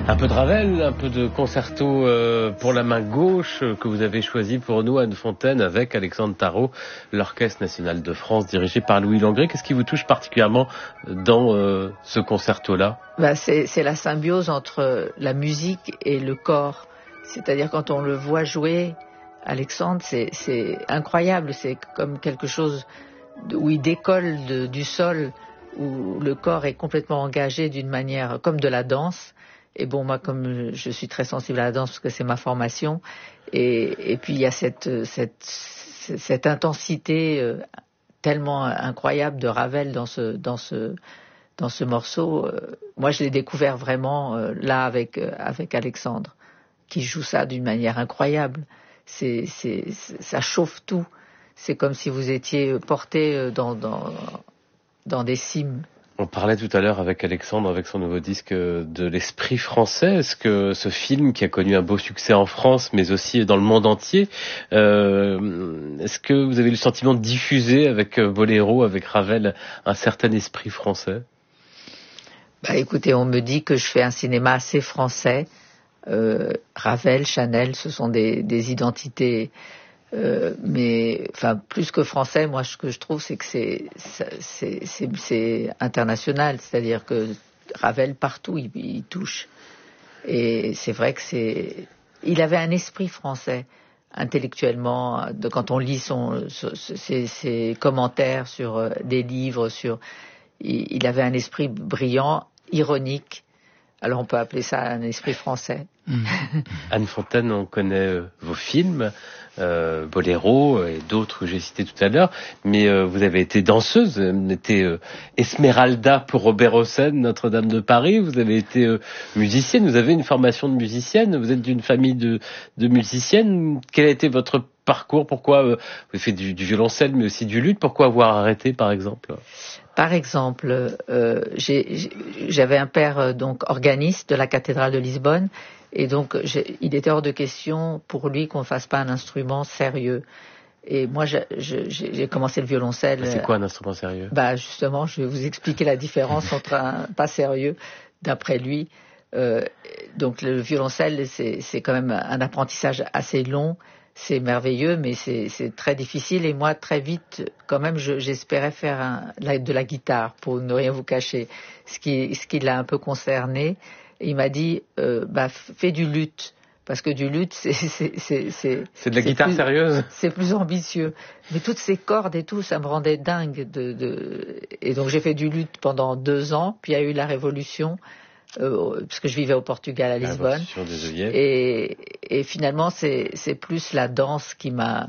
Un peu de Ravel, un peu de concerto pour la main gauche que vous avez choisi pour nous, Anne Fontaine, avec Alexandre Tarot, l'Orchestre National de France dirigé par Louis Langrée. Qu'est-ce qui vous touche particulièrement dans ce concerto-là ? C'est la symbiose entre la musique et le corps. C'est-à-dire quand on le voit jouer, Alexandre, c'est incroyable. C'est comme quelque chose où il décolle du sol, où le corps est complètement engagé d'une manière comme de la danse. Et bon, moi, comme je suis très sensible à la danse, parce que c'est ma formation, et puis il y a cette intensité tellement incroyable de Ravel dans ce morceau. Moi, je l'ai découvert vraiment là avec Alexandre, qui joue ça d'une manière incroyable. Ça chauffe tout. C'est comme si vous étiez porté dans des cimes. On parlait tout à l'heure avec Alexandre, avec son nouveau disque, de l'esprit français. Est-ce que ce film, qui a connu un beau succès en France, mais aussi dans le monde entier, est-ce que vous avez le sentiment de diffuser avec Boléro, avec Ravel, un certain esprit français ? Écoutez, on me dit que je fais un cinéma assez français. Ravel, Chanel, ce sont des identités... mais enfin plus que français, moi ce que je trouve c'est que c'est international, c'est-à-dire que Ravel partout il touche, et c'est vrai que il avait un esprit français intellectuellement. Quand on lit ses commentaires sur des livres, il avait un esprit brillant, ironique. Alors on peut appeler ça un esprit français. Anne Fontaine, on connaît vos films, Boléro et d'autres que j'ai cités tout à l'heure, mais vous avez été danseuse, vous avez Esmeralda pour Robert Hossein, Notre-Dame de Paris, vous avez été musicienne, vous avez une formation de musicienne, vous êtes d'une famille de musiciennes. Quel a été votre parcours ? Pourquoi vous avez fait du violoncelle mais aussi du luth ? Pourquoi avoir arrêté, par exemple ? Par exemple, j'avais un père donc organiste de la cathédrale de Lisbonne, et donc il était hors de question pour lui qu'on ne fasse pas un instrument sérieux. Et moi, j'ai commencé le violoncelle. C'est quoi un instrument sérieux ? Justement, je vais vous expliquer la différence entre un pas sérieux, d'après lui. Donc le violoncelle, c'est quand même un apprentissage assez long. C'est merveilleux, mais c'est très difficile. Et moi, très vite, quand même, j'espérais faire de la guitare, pour ne rien vous cacher. Ce qui l'a un peu concerné. Il m'a dit, fais du luth. Parce que du luth, c'est de la guitare sérieuse. C'est plus ambitieux. Mais toutes ces cordes et tout, ça me rendait dingue. Et donc, j'ai fait du luth pendant 2 ans. Puis, il y a eu la Révolution. Parce que je vivais au Portugal, à Lisbonne, et finalement c'est plus la danse qui m'a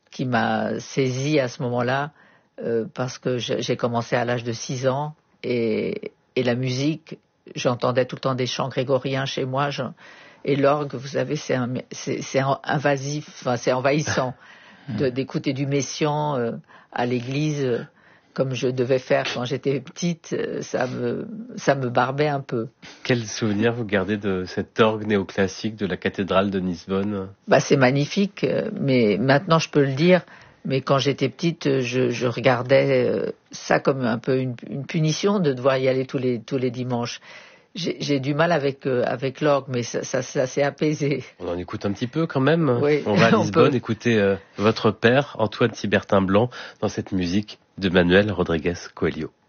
saisi à ce moment-là, parce que j'ai commencé à l'âge de 6 ans, et la musique, j'entendais tout le temps des chants grégoriens chez moi, et l'orgue, vous savez, c'est invasif, enfin c'est envahissant d'écouter du Messiaen à l'église. Comme je devais faire quand j'étais petite, ça me barbait un peu. Quel souvenir vous gardez de cet orgue néoclassique de la cathédrale de Lisbonne ? C'est magnifique, mais maintenant je peux le dire. Mais quand j'étais petite, je regardais ça comme un peu une punition de devoir y aller tous les dimanches. J'ai du mal avec l'orgue, mais ça s'est apaisé. On en écoute un petit peu quand même. Oui, on va à Lisbonne écouter votre père, Antoine Tibertin Blanc, dans cette musique de Manuel Rodriguez Coelho.